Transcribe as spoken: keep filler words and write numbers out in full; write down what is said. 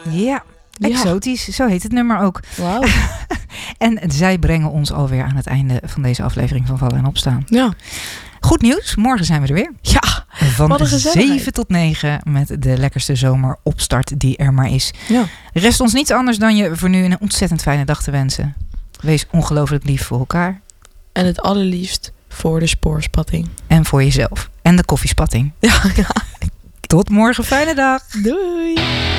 Ja, exotisch. Ja. Zo heet het nummer ook. Wauw. En zij brengen ons alweer aan het einde van deze aflevering van Vallen en Opstaan. Ja. Goed nieuws, morgen zijn we er weer. Ja, van zeven tot negen met de lekkerste zomeropstart die er maar is. Ja. Rest ons niets anders dan je voor nu een ontzettend fijne dag te wensen. Wees ongelooflijk lief voor elkaar. En het allerliefst voor de spoorspatting. En voor jezelf. En de koffiespatting. Ja, ja. Tot morgen, fijne dag. Doei.